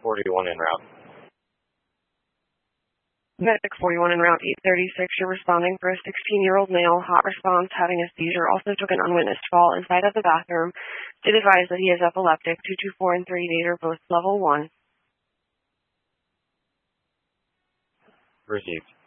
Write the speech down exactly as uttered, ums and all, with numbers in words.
forty-one en route. Medic forty-one en route eight thirty-six, you're responding for a sixteen-year-old male, hot response, having a seizure, also took an unwitnessed fall inside of the bathroom. Did advise that he is epileptic. two two four and three eight are both level one. Received.